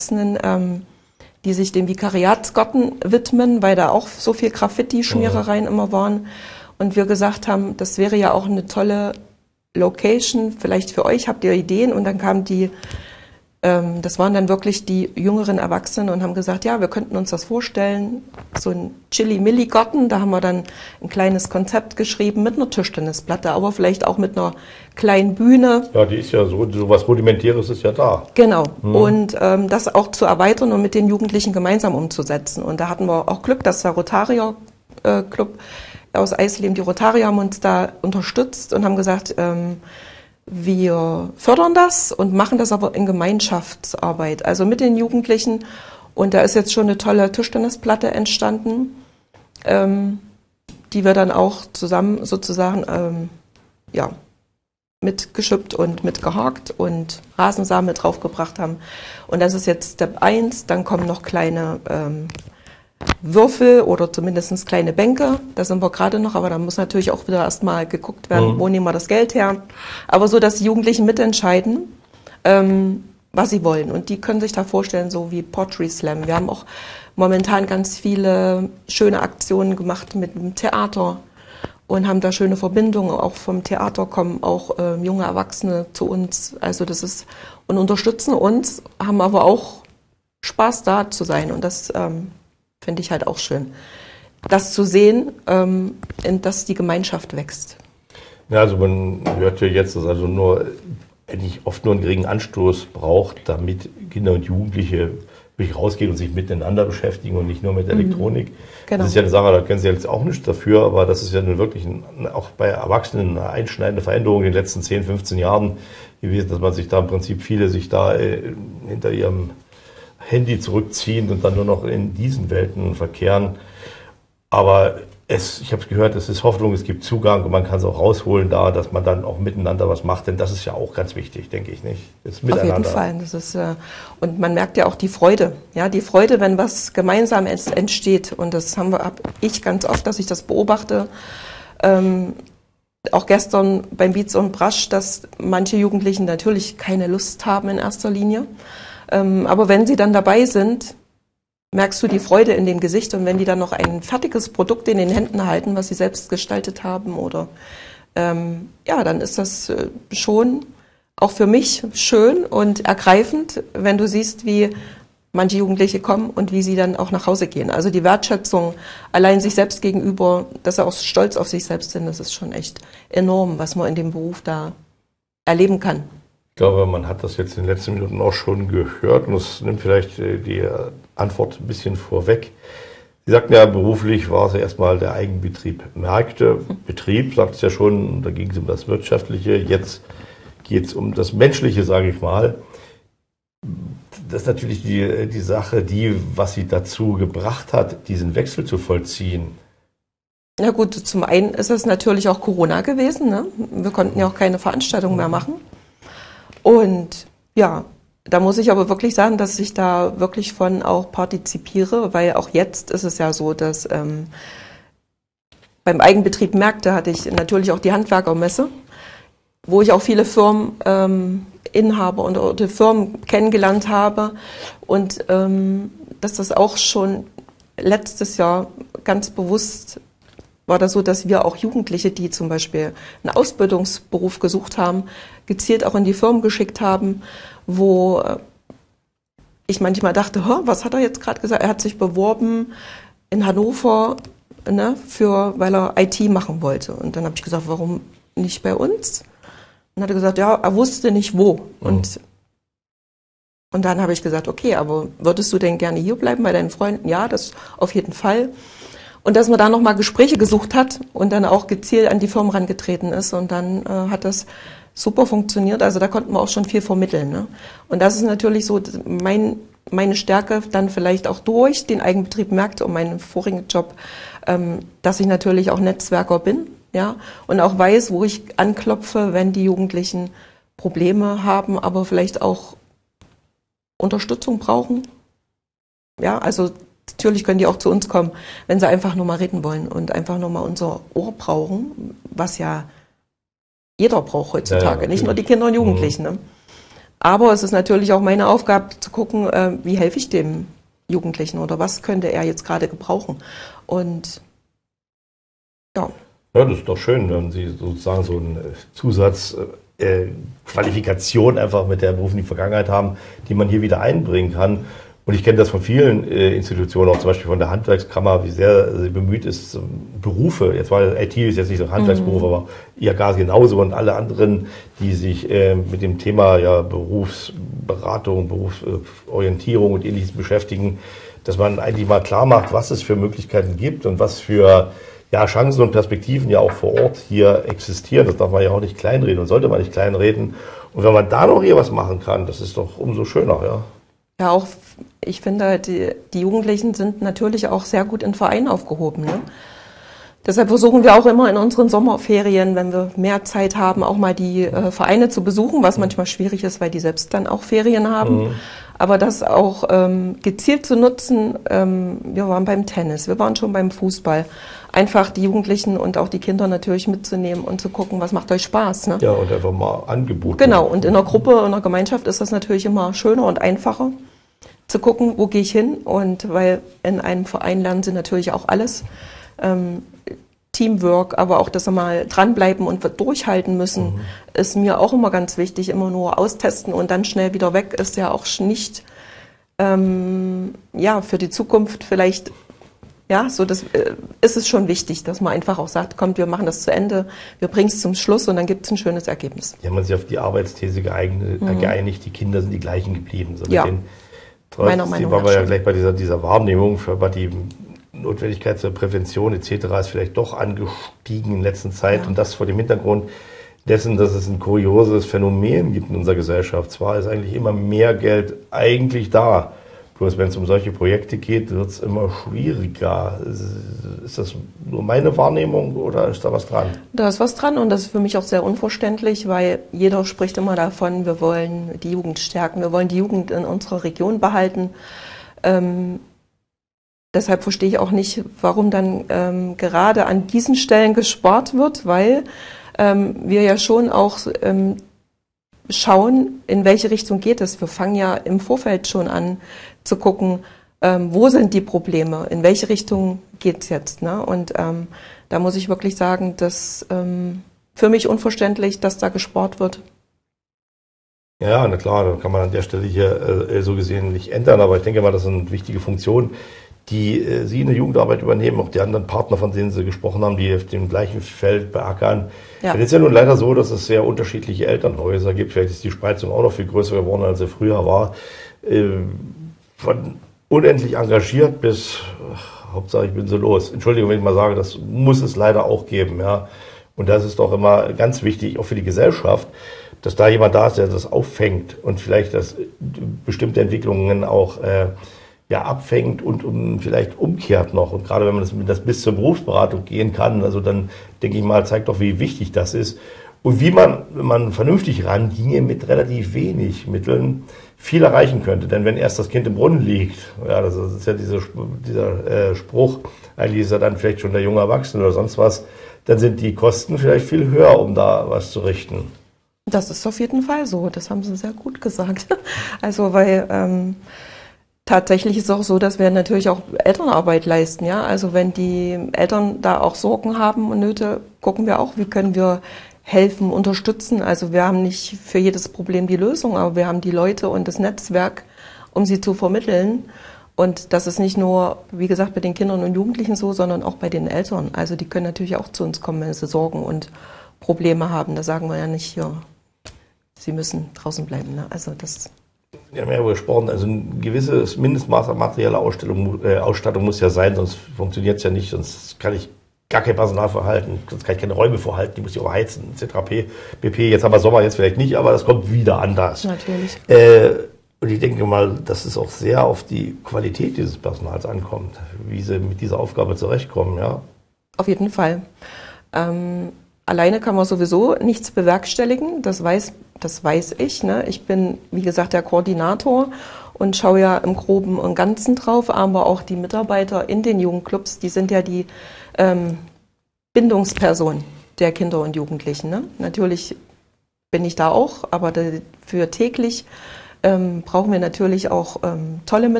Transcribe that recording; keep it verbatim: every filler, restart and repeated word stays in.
ähm, die sich dem Vikariatsgarten widmen, weil da auch so viel Graffiti-Schmierereien mhm. immer waren. Und wir gesagt haben, das wäre ja auch eine tolle Location, vielleicht für euch, habt ihr Ideen? Und dann kamen die, ähm, das waren dann wirklich die jüngeren Erwachsenen und haben gesagt, ja, wir könnten uns das vorstellen, so ein Chili-Milli-Garten, da haben wir dann ein kleines Konzept geschrieben mit einer Tischtennisplatte, aber vielleicht auch mit einer kleinen Bühne. Ja, die ist ja so, so was Rudimentäres ist ja da. Genau, mhm. und ähm, das auch zu erweitern und mit den Jugendlichen gemeinsam umzusetzen. Und da hatten wir auch Glück, dass der Rotarier-Club aus Eisleben, die Rotarier haben uns da unterstützt und haben gesagt, ähm, wir fördern das und machen das aber in Gemeinschaftsarbeit, also mit den Jugendlichen. Und da ist jetzt schon eine tolle Tischtennisplatte entstanden, ähm, die wir dann auch zusammen sozusagen ähm, ja, mitgeschippt und mitgehakt und Rasensamen mit draufgebracht haben. Und das ist jetzt Step eins, dann kommen noch kleine ähm, Würfel oder zumindest kleine Bänke, da sind wir gerade noch, aber da muss natürlich auch wieder erstmal geguckt werden, mhm. wo nehmen wir das Geld her. Aber so, dass die Jugendlichen mitentscheiden, ähm, was sie wollen. Und die können sich da vorstellen, so wie Poetry Slam. Wir haben auch momentan ganz viele schöne Aktionen gemacht mit dem Theater und haben da schöne Verbindungen. Auch vom Theater kommen auch äh, junge Erwachsene zu uns. Also das ist, und unterstützen uns, haben aber auch Spaß da zu sein. Und das ähm, finde ich halt auch schön, das zu sehen, ähm, dass die Gemeinschaft wächst. Ja, also man hört ja jetzt, dass also nur eigentlich oft nur einen geringen Anstoß braucht, damit Kinder und Jugendliche wirklich rausgehen und sich miteinander beschäftigen und nicht nur mit Elektronik. Mhm. Genau. Das ist ja eine Sache, da können Sie jetzt auch nichts dafür, aber das ist ja nun wirklich ein, auch bei Erwachsenen eine einschneidende Veränderung in den letzten zehn, fünfzehn Jahren gewesen, dass man sich da im Prinzip viele sich da äh, hinter ihrem Handy zurückziehen und dann nur noch in diesen Welten verkehren. Aber es, ich habe es gehört, es ist Hoffnung, es gibt Zugang und man kann es auch rausholen da, dass man dann auch miteinander was macht, denn das ist ja auch ganz wichtig, denke ich, nicht? Das Miteinander. Auf jeden Fall. Das ist, äh, und man merkt ja auch die Freude, ja, die Freude, wenn was gemeinsam entsteht. Und das haben wir, hab ich ganz oft, dass ich das beobachte. Ähm, auch gestern beim Beats und Brasch, dass manche Jugendlichen natürlich keine Lust haben in erster Linie. Ähm, aber wenn sie dann dabei sind, merkst du die Freude in dem Gesicht. Und wenn die dann noch ein fertiges Produkt in den Händen halten, was sie selbst gestaltet haben, oder ähm, ja, dann ist das äh, schon auch für mich schön und ergreifend, wenn du siehst, wie manche Jugendliche kommen und wie sie dann auch nach Hause gehen. Also die Wertschätzung allein sich selbst gegenüber, dass sie auch stolz auf sich selbst sind, das ist schon echt enorm, was man in dem Beruf da erleben kann. Ich glaube, man hat das jetzt in den letzten Minuten auch schon gehört und es nimmt vielleicht die Antwort ein bisschen vorweg. Sie sagten ja, beruflich war es ja erstmal der Eigenbetrieb. Märkte, Betrieb, sagt es ja schon, da ging es um das Wirtschaftliche, jetzt geht es um das Menschliche, sage ich mal. Das ist natürlich die, die Sache, die, was Sie dazu gebracht hat, diesen Wechsel zu vollziehen. Ja gut, zum einen ist es natürlich auch Corona gewesen, ne? Wir konnten ja auch keine Veranstaltungen mehr machen. Und ja, da muss ich aber wirklich sagen, dass ich da wirklich von auch partizipiere, weil auch jetzt ist es ja so, dass ähm, beim Eigenbetrieb Märkte hatte ich natürlich auch die Handwerkermesse, wo ich auch viele Firmen, ähm, Inhaber und oder Firmen kennengelernt habe und ähm, dass das auch schon letztes Jahr ganz bewusst war das so, dass wir auch Jugendliche, die zum Beispiel einen Ausbildungsberuf gesucht haben, gezielt auch in die Firmen geschickt haben, wo ich manchmal dachte, was hat er jetzt gerade gesagt? Er hat sich beworben in Hannover, ne, für, weil er I T machen wollte. Und dann habe ich gesagt, warum nicht bei uns? Und hat er gesagt, ja, er wusste nicht wo. Mhm. Und, und dann habe ich gesagt, okay, aber würdest du denn gerne hier bleiben bei deinen Freunden? Ja, das auf jeden Fall. Und dass man da nochmal Gespräche gesucht hat und dann auch gezielt an die Firmen rangetreten ist. Und dann äh, hat das super funktioniert. Also da konnten wir auch schon viel vermitteln. Ne? Und das ist natürlich so mein, meine Stärke dann vielleicht auch durch den Eigenbetrieb Märkte und meinen vorigen Job, ähm, dass ich natürlich auch Netzwerker bin, ja, und auch weiß, wo ich anklopfe, wenn die Jugendlichen Probleme haben, aber vielleicht auch Unterstützung brauchen. Ja, also natürlich können die auch zu uns kommen, wenn sie einfach nur mal reden wollen und einfach nur mal unser Ohr brauchen, was ja jeder braucht heutzutage, ja, ja, nicht nur die Kinder und Jugendlichen. Ne? Aber es ist natürlich auch meine Aufgabe zu gucken, äh, wie helfe ich dem Jugendlichen oder was könnte er jetzt gerade gebrauchen. Und ja. Ja, das ist doch schön, wenn Sie sozusagen so einen Zusatz äh, Qualifikation einfach mit der beruflichen Vergangenheit haben, die man hier wieder einbringen kann. Und ich kenne das von vielen äh, Institutionen, auch zum Beispiel von der Handwerkskammer, wie sehr sie bemüht ist, Berufe, jetzt war I T ist jetzt nicht so ein Handwerksberuf, mhm. aber I H K genauso und alle anderen, die sich äh, mit dem Thema ja, Berufsberatung, Berufsorientierung und Ähnliches beschäftigen, dass man eigentlich mal klar macht, was es für Möglichkeiten gibt und was für ja, Chancen und Perspektiven ja auch vor Ort hier existieren. Das darf man ja auch nicht kleinreden und sollte man nicht kleinreden. Und wenn man da noch hier was machen kann, das ist doch umso schöner, ja. Ja, auch, ich finde, die, die Jugendlichen sind natürlich auch sehr gut in Vereinen aufgehoben, ne? Deshalb versuchen wir auch immer in unseren Sommerferien, wenn wir mehr Zeit haben, auch mal die äh, Vereine zu besuchen, was manchmal schwierig ist, weil die selbst dann auch Ferien haben. Mhm. Aber das auch ähm, gezielt zu nutzen, ähm, wir waren beim Tennis, wir waren schon beim Fußball. Einfach die Jugendlichen und auch die Kinder natürlich mitzunehmen und zu gucken, was macht euch Spaß. Ne? Ja, und einfach mal Angebote. Genau, und in einer Gruppe, in einer Gemeinschaft ist das natürlich immer schöner und einfacher zu gucken, wo gehe ich hin. Und weil in einem Verein lernen sie natürlich auch alles. Ähm, Teamwork, aber auch, dass sie mal dranbleiben und durchhalten müssen, mhm. ist mir auch immer ganz wichtig. Immer nur austesten und dann schnell wieder weg ist ja auch nicht ähm, ja, für die Zukunft vielleicht. Ja, so das äh, ist es schon wichtig, dass man einfach auch sagt, kommt, wir machen das zu Ende, wir bringen es zum Schluss und dann gibt es ein schönes Ergebnis. Die haben sich auf die Arbeitsthese geeignet, mhm. geeinigt, die Kinder sind die gleichen geblieben. So ja, den, meiner Meinung nach. Waren wir ja gleich bei dieser, dieser Wahrnehmung, für die Notwendigkeit zur Prävention et cetera ist vielleicht doch angestiegen in letzter Zeit. Ja. Und das vor dem Hintergrund dessen, dass es ein kurioses Phänomen gibt in unserer Gesellschaft. Zwar ist eigentlich immer mehr Geld eigentlich da, bloß wenn es um solche Projekte geht, wird es immer schwieriger. Ist das nur meine Wahrnehmung oder ist da was dran? Da ist was dran und das ist für mich auch sehr unverständlich, weil jeder spricht immer davon, wir wollen die Jugend stärken, wir wollen die Jugend in unserer Region behalten. Ähm, deshalb verstehe ich auch nicht, warum dann ähm, gerade an diesen Stellen gespart wird, weil ähm, wir ja schon auch ähm, schauen, in welche Richtung geht es. Wir fangen ja im Vorfeld schon an zu gucken, ähm, wo sind die Probleme, in welche Richtung geht's jetzt. Ne? Und ähm, da muss ich wirklich sagen, dass ähm, für mich unverständlich, dass da gespart wird. Ja, na klar, da kann man an der Stelle hier äh, so gesehen nicht ändern, aber ich denke mal, das sind wichtige Funktionen, die äh, Sie in der Jugendarbeit übernehmen, auch die anderen Partner, von denen Sie gesprochen haben, die auf dem gleichen Feld beackern. Ja. Es ist ja nun leider so, dass es sehr unterschiedliche Elternhäuser gibt. Vielleicht ist die Spreizung auch noch viel größer geworden, als sie früher war. Äh, von unendlich engagiert bis, ach, Hauptsache ich bin so los. Entschuldigung, wenn ich mal sage, das muss es leider auch geben. Ja. Und das ist doch immer ganz wichtig, auch für die Gesellschaft, dass da jemand da ist, der das auffängt und vielleicht das bestimmte Entwicklungen auch äh, ja, abfängt und um, vielleicht umkehrt noch. Und gerade wenn man das, das bis zur Berufsberatung gehen kann, also dann denke ich mal, zeigt doch, wie wichtig das ist. Und wie man, wenn man vernünftig ranginge, mit relativ wenig Mitteln viel erreichen könnte. Denn wenn erst das Kind im Brunnen liegt, ja, das ist ja dieser, dieser äh, Spruch, eigentlich ist er dann vielleicht schon der junge Erwachsene oder sonst was, dann sind die Kosten vielleicht viel höher, um da was zu richten. Das ist auf jeden Fall so. Das haben Sie sehr gut gesagt. Also, weil ähm, tatsächlich ist es auch so, dass wir natürlich auch Elternarbeit leisten. Ja, also wenn die Eltern da auch Sorgen haben und Nöte, gucken wir auch, wie können wir helfen, unterstützen. Also wir haben nicht für jedes Problem die Lösung, aber wir haben die Leute und das Netzwerk, um sie zu vermitteln. Und das ist nicht nur, wie gesagt, bei den Kindern und Jugendlichen so, sondern auch bei den Eltern. Also die können natürlich auch zu uns kommen, wenn sie Sorgen und Probleme haben. Da sagen wir ja nicht, ja, sie müssen draußen bleiben. Ne? Also das. Wir haben ja gesprochen, also ein gewisses Mindestmaß an materieller Ausstellung, äh, Ausstattung muss ja sein, sonst funktioniert es ja nicht, sonst kann ich gar kein Personal vorhalten, sonst kann ich keine Räume vorhalten, die muss ich auch heizen, et cetera pp. Jetzt haben wir Sommer, jetzt vielleicht nicht, aber das kommt wieder anders. Natürlich. Äh, und ich denke mal, dass es auch sehr auf die Qualität dieses Personals ankommt, wie sie mit dieser Aufgabe zurechtkommen, ja. Auf jeden Fall. Ähm, alleine kann man sowieso nichts bewerkstelligen, das weiß, das weiß ich. Ne? Ich bin, wie gesagt, der Koordinator und schaue ja im Groben und Ganzen drauf, aber auch die Mitarbeiter in den Jugendclubs, die sind ja die ähm, Bindungsperson der Kinder und Jugendlichen. Ne? Natürlich bin ich da auch, aber für täglich ähm, brauchen wir natürlich auch ähm, tolle